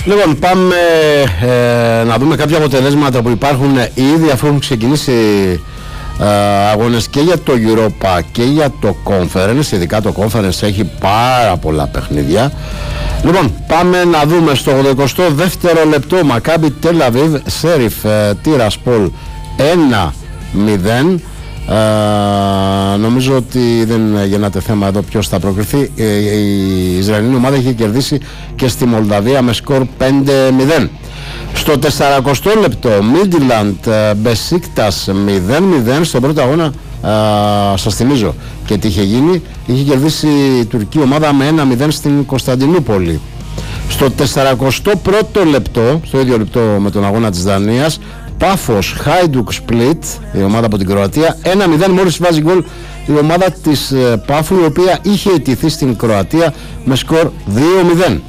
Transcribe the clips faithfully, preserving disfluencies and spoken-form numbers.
Λοιπόν, πάμε ε, να δούμε κάποια αποτελέσματα που υπάρχουν ήδη, αφού έχουν ξεκινήσει ε, αγώνες και για το Europa και για το Conference. Ειδικά το Conference έχει πάρα πολλά παιχνίδια. Λοιπόν, πάμε να δούμε στο ογδοηκοστό δεύτερο λεπτό. Μακάμπι Τελ Αβίβ Σέριφ ε, Τιρασπόλ ένα μηδέν. Uh, νομίζω ότι δεν γεννάται θέμα εδώ ποιος θα προκριθεί. Η, η Ισραηλινή ομάδα είχε κερδίσει και στη Μολδαβία με σκορ πέντε μηδέν. Στο σαρανταοστό λεπτό Μίντιλαντ Μπεσίκτας μηδέν μηδέν. Στον πρώτο αγώνα, uh, σας θυμίζω και τι είχε γίνει, είχε κερδίσει η τουρκική ομάδα με ένα μηδέν στην Κωνσταντινούπολη. Στο σαρανταοστό πρώτο λεπτό, στο ίδιο λεπτό με τον αγώνα της Δανίας, Πάφος Χάιντουκ Σπλίτ, η ομάδα από την Κροατία, ένα μηδέν. Μόλις βάζει γκολ η ομάδα της ε, Πάφου, η οποία είχε ιτηθεί στην Κροατία με σκορ δύο μηδέν.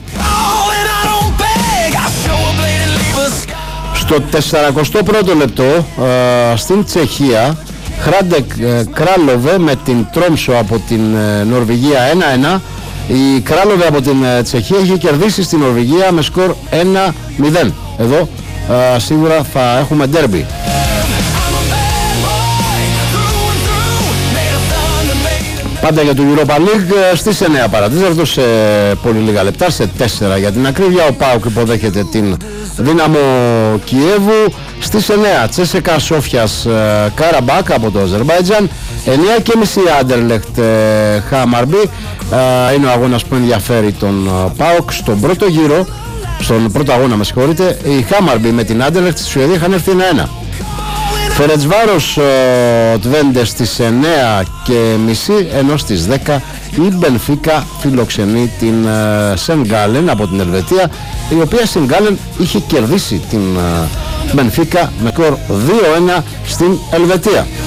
Στο σαρανταοστό πρώτο λεπτό ε, στην Τσεχία, Χράντεκ ε, Κράλοβε με την Τρόμσο από την ε, Νορβηγία ένα ένα. Η Κράλοβε από την ε, Τσεχία είχε κερδίσει στην Νορβηγία με σκορ ένα μηδέν. Εδώ Uh, σίγουρα θα έχουμε ντέρμπι. Πάντα για το Europa League στις εννέα παρατέταρτο, σε πολύ λίγα λεπτά, σε τέσσερα για την ακρίβεια. Ο ΠΑΟΚ υποδέχεται την Δύναμο Κιέβου. Στις εννέα Τσέσεκα Σόφιας Καραμπάκ από το Αζερμπάιτζαν. εννέα και μισή Άντερλεχτ Χάμαρμπι. uh, Είναι ο αγώνας που ενδιαφέρει τον uh, ΠΑΟΚ. Στον πρώτο γύρο, στον πρώτο αγώνα με συγχωρείτε, η Χάμαρμπι με την Άντερλεχτ στη Σουηδία είχαν έρθει ένα ένα. Φερετσβάρος Τβέντε στις εννέα και μισή, ενώ στις δέκα η Μπενφίκα φιλοξενεί την Σεν Γκάλεν από την Ελβετία, η οποία Σεν Γκάλεν είχε κερδίσει την Μπενφίκα με σκορ δύο ένα στην Ελβετία.